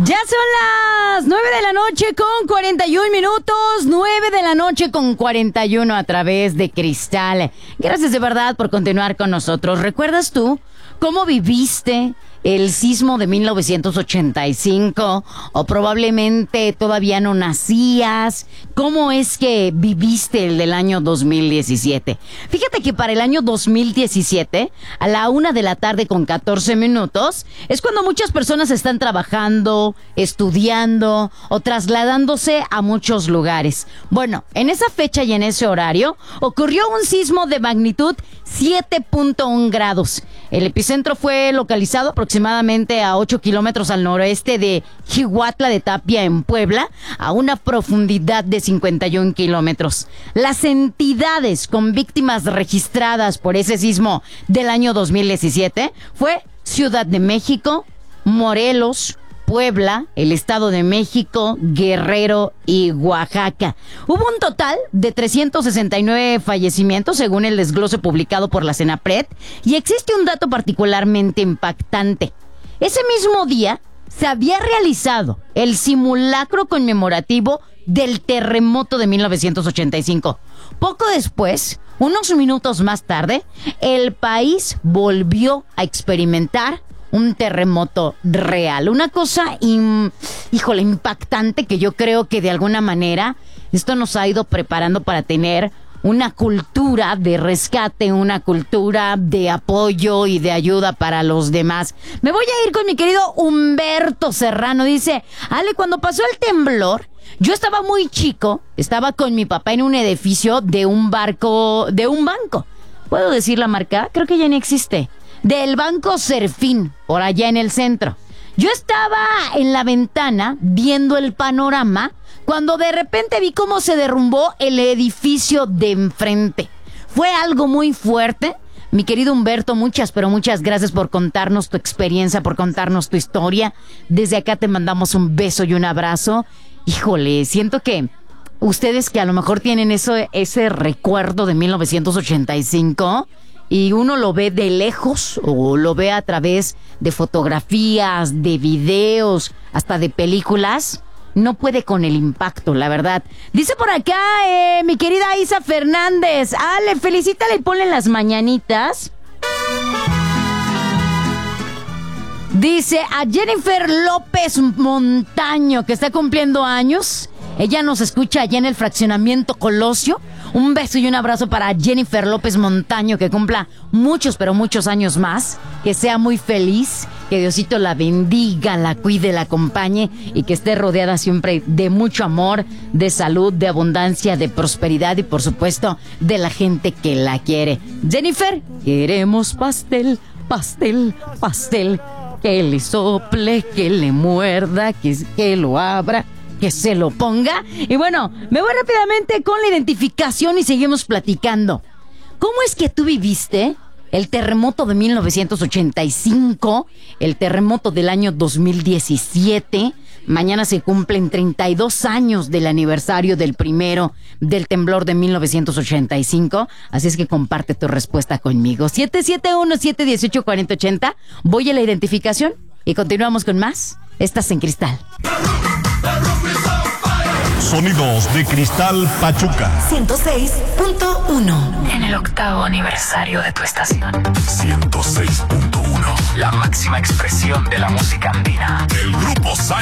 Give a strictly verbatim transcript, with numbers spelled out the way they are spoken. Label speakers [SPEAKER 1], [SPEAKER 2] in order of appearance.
[SPEAKER 1] Ya son las nueve de la noche con cuarenta y un minutos, nueve de la noche con cuarenta y uno a través de Cristal. Gracias de verdad por continuar con nosotros. ¿Recuerdas tú cómo viviste el sismo de mil novecientos ochenta y cinco? O probablemente todavía no nacías. ¿Cómo es que viviste el del año dos mil diecisiete? Fíjate que para el año dos mil diecisiete, a la una de la tarde con catorce minutos, es cuando muchas personas están trabajando, estudiando o trasladándose a muchos lugares. Bueno, en esa fecha y en ese horario ocurrió un sismo de magnitud siete punto uno grados. El epicentro fue localizado aproximadamente a ocho kilómetros al noroeste de Xihuatla de Tapia, en Puebla, a una profundidad de cincuenta y un kilómetros. Las entidades con víctimas registradas por ese sismo del año dos mil diecisiete fue Ciudad de México, Morelos, Puebla, el Estado de México, Guerrero y Oaxaca. Hubo un total de trescientos sesenta y nueve fallecimientos según el desglose publicado por la CENAPRED, y existe un dato particularmente impactante. Ese mismo día se había realizado el simulacro conmemorativo del terremoto de mil novecientos ochenta y cinco. Poco después, unos minutos más tarde, el país volvió a experimentar un terremoto real. Una cosa, im, híjole, impactante, que yo creo que de alguna manera esto nos ha ido preparando para tener una cultura de rescate, una cultura de apoyo y de ayuda para los demás. Me voy a ir con mi querido Humberto Serrano. Dice: Ale, cuando pasó el temblor, yo estaba muy chico, estaba con mi papá en un edificio de un barco, de un banco. ¿Puedo decir la marca? Creo que ya no existe. Del Banco Serfín, por allá en el centro. Yo estaba en la ventana viendo el panorama cuando de repente vi cómo se derrumbó el edificio de enfrente. Fue algo muy fuerte. Mi querido Humberto, muchas, pero muchas gracias por contarnos tu experiencia, por contarnos tu historia. Desde acá te mandamos un beso y un abrazo. Híjole, siento que ustedes que a lo mejor tienen eso, ese recuerdo de mil novecientos ochenta y cinco... y uno lo ve de lejos o lo ve a través de fotografías, de videos, hasta de películas, no puede con el impacto, la verdad. Dice por acá eh, mi querida Isa Fernández: Ale, felicítale y ponle las mañanitas. Dice a Jennifer López Montaño, que está cumpliendo años. Ella nos escucha allá en el fraccionamiento Colosio. Un beso y un abrazo para Jennifer López Montaño, que cumpla muchos, pero muchos años más. Que sea muy feliz, que Diosito la bendiga, la cuide, la acompañe y que esté rodeada siempre de mucho amor, de salud, de abundancia, de prosperidad y por supuesto de la gente que la quiere. Jennifer, queremos pastel, pastel, pastel. Que le sople, que le muerda, que, que lo abra, que se lo ponga. Y bueno, me voy rápidamente con la identificación y seguimos platicando. ¿Cómo es que tú viviste el terremoto de mil novecientos ochenta y cinco, el terremoto del año dos mil diecisiete? Mañana se cumplen treinta y dos años del aniversario del primero del temblor de mil novecientos ochenta y cinco. Así es que comparte tu respuesta conmigo. siete siete uno, siete uno ocho, cuatro cero ocho cero. Voy a la identificación y continuamos con más. Estás en Cristal.
[SPEAKER 2] Sonidos de Cristal Pachuca.
[SPEAKER 3] ciento seis punto uno.
[SPEAKER 4] En el octavo aniversario de tu estación.
[SPEAKER 2] ciento seis punto uno.
[SPEAKER 4] La máxima expresión de la música andina.
[SPEAKER 2] El Grupo Sa